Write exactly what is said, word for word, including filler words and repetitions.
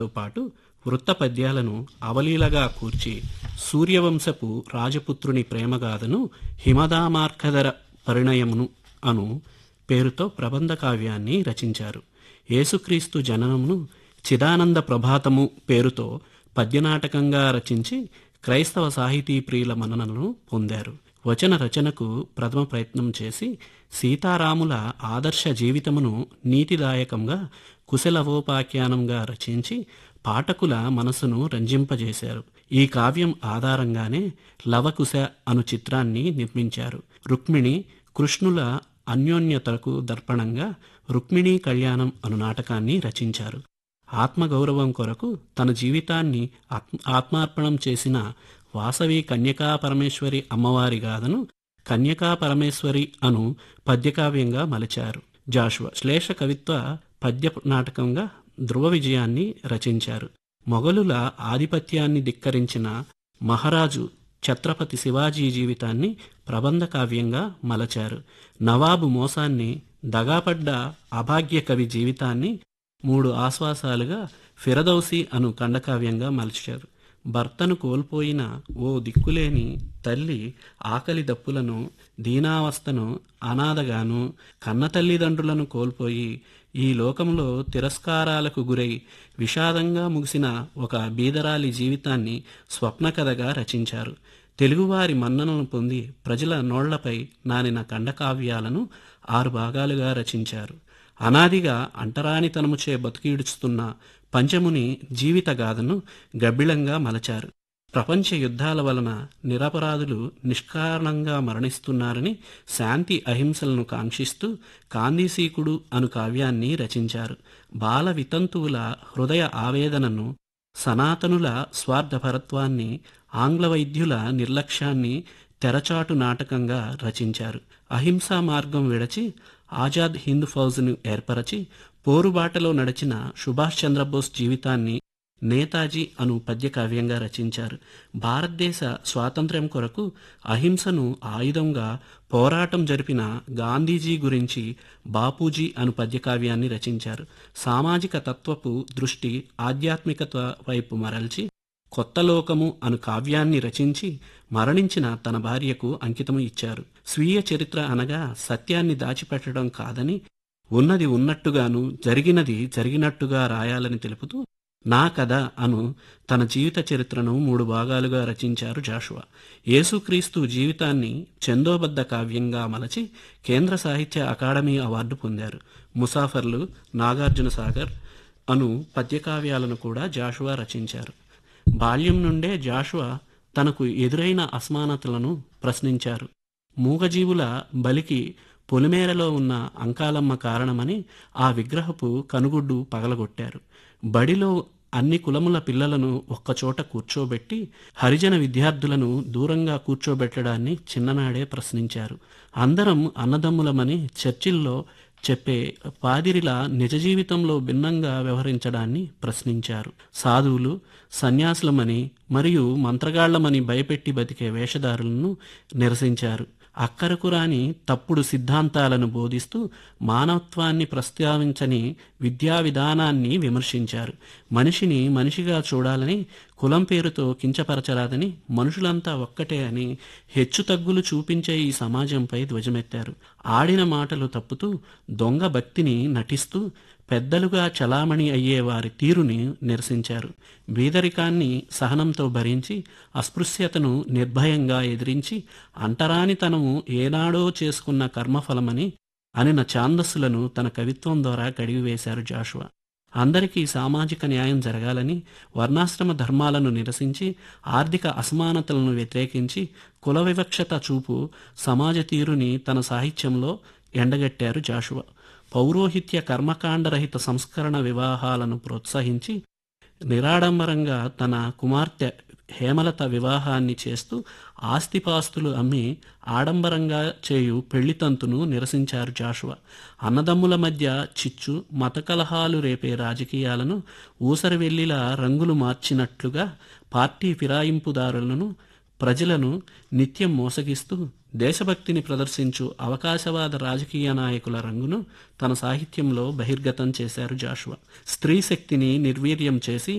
తో పాటు వృత్త పద్యాలను అవలీలగా కూర్చి సూర్యవంశపు రాజపుత్రుని ప్రేమగాథను హిమదామార్కధర పరిణయమును అను పేరుతో ప్రబంధ కావ్యాన్ని రచించారు. యేసుక్రీస్తు జననమును చిదానంద ప్రభాతము పేరుతో పద్యనాటకంగా రచించి క్రైస్తవ సాహితీ ప్రియుల మన్ననలను పొందారు. వచన రచనకు ప్రథమ ప్రయత్నం చేసి సీతారాముల ఆదర్శ జీవితమును నీతిదాయకంగా కుశలవోపాఖ్యానంగా రచించి పాఠకుల మనసును రంజింపజేశారు. ఈ కావ్యం ఆధారంగానే లవకుశ అను చిత్రాన్ని నిర్మించారు. రుక్మిణి కృష్ణుల అన్యోన్యతకు దర్పణంగా రుక్మిణీ కళ్యాణం అను నాటకాన్ని రచించారు. ఆత్మగౌరవం కొరకు తన జీవితాన్ని ఆత్మ ఆత్మార్పణం చేసిన వాసవి కన్యకా పరమేశ్వరి అమ్మవారి గాథను కన్యకా పరమేశ్వరి అను పద్యకావ్యంగా మలిచారు. జాషువా శ్లేష కవిత్వ పద్య నాటకంగా ధ్రువ విజయాన్ని రచించారు. మొఘలుల ఆధిపత్యాన్ని ధిక్కరించిన మహారాజు ఛత్రపతి శివాజీ జీవితాన్ని ప్రబంధ కావ్యంగా మలచారు. నవాబు మోసాన్ని దగాపడ్డ అభాగ్య కవి జీవితాన్ని మూడు ఆశ్వాసాలుగా ఫిరదౌసి అను ఖండకావ్యంగా మలిచారు. భర్తను కోల్పోయిన ఓ దిక్కులేని తల్లి ఆకలి దప్పులను, దీనావస్థను, అనాథగాను, కన్న తల్లిదండ్రులను కోల్పోయి ఈ లోకంలో తిరస్కారాలకు గురై విషాదంగా ముగిసిన ఒక బీదరాలి జీవితాన్ని స్వప్నకథగా రచించారు. తెలుగువారి మన్ననను పొంది ప్రజల నోళ్లపై నానిన ఖండకావ్యాలను ఆరు భాగాలుగా రచించారు. అనాదిగా అంటరానితనముచే బతికిడుస్తున్న పంచముని జీవిత గాథను గబ్బిళంగా మలచారు. ప్రపంచ యుద్ధాల వలన నిరపరాధులు నిష్కారణంగా మరణిస్తున్నారని శాంతి అహింసలను కాంక్షిస్తూ కాందీసీకుడు అను కావ్యాన్ని రచించారు. బాల వితంతువుల హృదయ ఆవేదనను, సనాతనుల స్వార్థపరత్వాన్ని, ఆంగ్ల వైద్యుల నిర్లక్ష్యాన్ని తెరచాటు నాటకంగా రచించారు. అహింసా మార్గం విడచి ఆజాద్ హింద్ ఫౌజ్ను ఏర్పరచి పోరుబాటలో నడిచిన సుభాష్ చంద్రబోస్ జీవితాన్ని నేతాజీ అను పద్యకావ్యంగా రచించారు. భారతదేశ స్వాతంత్ర్యం కొరకు అహింసను ఆయుధంగా పోరాటం జరిపిన గాంధీజీ గురించి బాపూజీ అను పద్యకావ్యాన్ని రచించారు. సామాజిక తత్వపు దృష్టి ఆధ్యాత్మికత వైపు మరల్చి కొత్త లోకము అను కావ్యాన్ని రచించి మరణించిన తన భార్యకు అంకితము ఇచ్చారు. స్వీయ చరిత్ర అనగా సత్యాన్ని దాచిపెట్టడం కాదని, ఉన్నది ఉన్నట్టుగాను జరిగినది జరిగినట్టుగా రాయాలని తెలుపుతూ నా కథ అను తన జీవిత చరిత్రను మూడు భాగాలుగా రచించారు జాషువా. యేసుక్రీస్తు జీవితాన్ని ఛందోబద్ధ కావ్యంగా మలచి కేంద్ర సాహిత్య అకాడమీ అవార్డు పొందారు. ముసాఫర్లు, నాగార్జున సాగర్ అను పద్యకావ్యాలను కూడా జాషువా రచించారు. బాల్యం నుండే జాషువా తనకు ఎదురైన అసమానతలను ప్రశ్నించారు. మూగజీవుల బలికి పొలిమేరలో ఉన్న అంకాలమ్మ కారణమని ఆ విగ్రహపు కనుగుడ్డు పగలగొట్టారు. బడిలో అన్ని కులముల పిల్లలను ఒక్కచోట కూర్చోబెట్టి హరిజన విద్యార్థులను దూరంగా కూర్చోబెట్టడాన్ని చిన్ననాడే ప్రశ్నించారు. అందరం అన్నదమ్ములమని చర్చిల్లో చెప్పే పాదిరిలా నిజ జీవితంలో భిన్నంగా వ్యవహరించడాన్ని ప్రశ్నించారు. సాధువులు, సన్యాసులమని మరియు మంత్రగాళ్లమని భయపెట్టి బతికే వేషధారులను నిరసించారు. అక్కరకు రాని తప్పుడు సిద్ధాంతాలను బోధిస్తూ మానవత్వాన్ని ప్రస్తావించని విద్యా విధానాన్ని విమర్శించారు. మనిషిని మనిషిగా చూడాలని, కులం పేరుతో కించపరచరాదని, మనుషులంతా ఒక్కటే అని హెచ్చుతగ్గులు చూపించే ఈ సమాజంపై ధ్వజమెత్తారు. ఆడిన మాటలు తప్పుతూ దొంగ భక్తిని నటిస్తూ పెద్దలుగా చలామణి అయ్యే వారి తీరుని నిరసించారు. బీదరికాన్ని సహనంతో భరించి అస్పృశ్యతను నిర్భయంగా ఎదిరించి అంటరానితనము ఏనాడో చేసుకున్న కర్మఫలమని అనిన ఛాందస్సులను తన కవిత్వం ద్వారా కడిగివేశారు జాషువా. అందరికీ సామాజిక న్యాయం జరగాలని, వర్ణాశ్రమ ధర్మాలను నిరసించి ఆర్థిక అసమానతలను వ్యతిరేకించి కుల వివక్షత చూపు సమాజ తీరుని తన సాహిత్యంలో ఎండగట్టారు జాషువా. పౌరోహిత్య కర్మకాండరహిత సంస్కరణ వివాహాలను ప్రోత్సహించి నిరాడంబరంగా తన కుమార్తె హేమలత వివాహాన్ని చేస్తూ ఆస్తిపాస్తులు అమ్మి ఆడంబరంగా చేయు పెళ్లితంతును నిరసించారు జాషువా. అన్నదమ్ముల మధ్య చిచ్చు, మత కలహాలు రేపే రాజకీయాలను ఊసరవెల్లిలా రంగులు మార్చినట్లుగా పార్టీ ఫిరాయింపుదారులను ప్రజలను నిత్యం మోసగిస్తూ దేశభక్తిని ప్రదర్శించు అవకాశవాద రాజకీయ నాయకుల రంగును తన సాహిత్యంలో బహిర్గతం చేశారు జాషువా. స్త్రీ శక్తిని నిర్వీర్యం చేసి